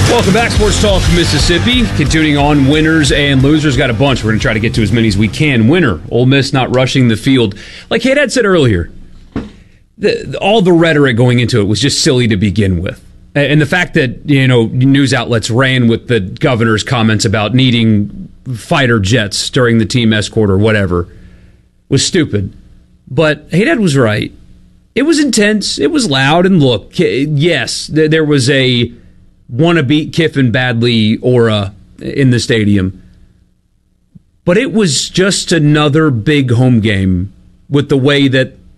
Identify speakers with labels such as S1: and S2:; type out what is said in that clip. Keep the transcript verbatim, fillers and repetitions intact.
S1: Welcome back, Sports Talk Mississippi. Continuing on winners and losers. Got a bunch. We're going to try to get to as many as we can. Winner, Ole Miss not rushing the field. Like Haydad said earlier, the, all the rhetoric going into it was just silly to begin with. And the fact that, you know, news outlets ran with the governor's comments about needing fighter jets during the team escort or whatever was stupid. But Haydad was right. It was intense. It was loud. And look, yes, there was a want to beat Kiffin badly aura in the stadium. But it was just another big home game with the way that